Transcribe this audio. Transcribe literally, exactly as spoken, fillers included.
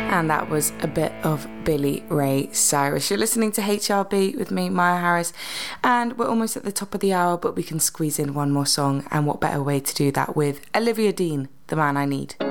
And that was a bit of Billy Ray Cyrus. You're listening to H R B with me, Maya Harris, and we're almost at the top of the hour, but we can squeeze in one more song, and what better way to do that with Olivia Dean, The Man I Need.